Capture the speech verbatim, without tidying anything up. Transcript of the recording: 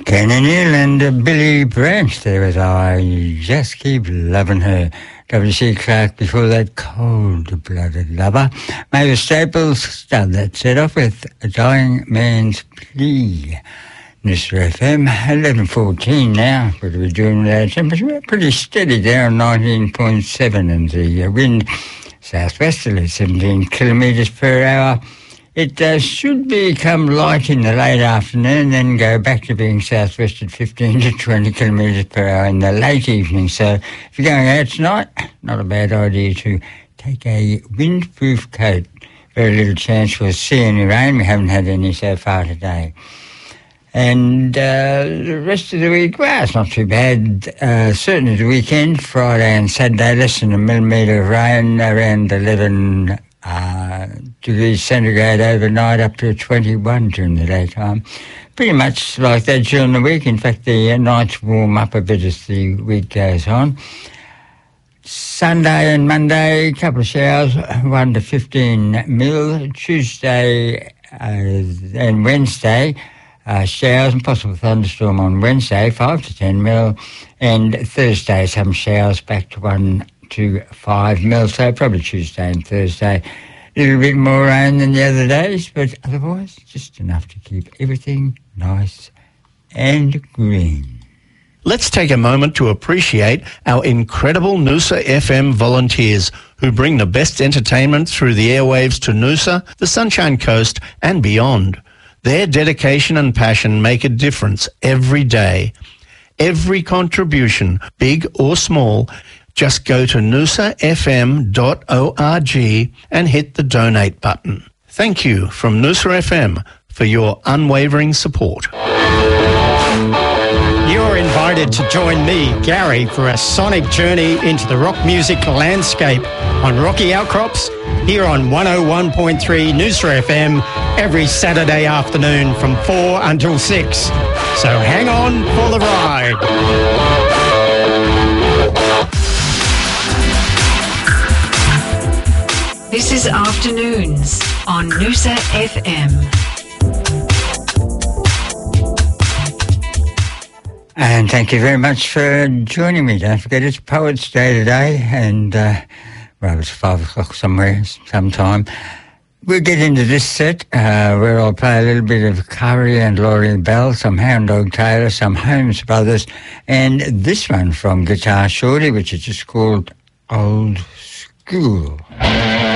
Kenny Neal and uh, Billy Branch there with I Just Keep Loving Her. W C Clark before that, Cold-Blooded Lover. Mavis Staples started that set off with A Dying Man's Plea. Noosa F M, eleven fourteen now. What are we doing with our temperature? Pretty steady there, nineteen point seven, and the uh, wind southwesterly, seventeen kilometres per hour. It uh, should become light in the late afternoon, then go back to being southwest at fifteen to twenty kilometres per hour in the late evening. So if you're going out tonight, not a bad idea to take a windproof coat. Very little chance we'll see any rain. We haven't had any so far today. And uh, the rest of the week, well, it's not too bad. Uh, certainly the weekend, Friday and Saturday, less than a millimetre of rain, around eleven Uh, degrees centigrade overnight, up to twenty-one during the daytime. Pretty much like that during the week. In fact, the uh, nights warm up a bit as the week goes on. Sunday and Monday, a couple of showers, one to fifteen mil. Tuesday uh, and Wednesday, uh, showers and possible thunderstorm on Wednesday, five to ten mil. And Thursday, some showers back to one to five mil, so probably Tuesday and Thursday. A little bit more rain than the other days, but otherwise just enough to keep everything nice and green. Let's take a moment to appreciate our incredible Noosa F M volunteers who bring the best entertainment through the airwaves to Noosa, the Sunshine Coast and beyond. Their dedication and passion make a difference every day. Every contribution, big or small, just go to noosa f m dot org and hit the donate button. Thank you from Noosa F M for your unwavering support. You're invited to join me, Gary, for a sonic journey into the rock music landscape on Rocky Outcrops here on one oh one point three Noosa F M every Saturday afternoon from four until six. So hang on for the ride. This is Afternoons on Noosa F M. And thank you very much for joining me. Don't forget it's Poets' Day today, and, uh, well, it's five o'clock somewhere, sometime. We'll get into this set, uh, where I'll play a little bit of Curry and Laurie Bell, some Hound Dog Taylor, some Holmes Brothers, and this one from Guitar Shorty, which is just called Old School.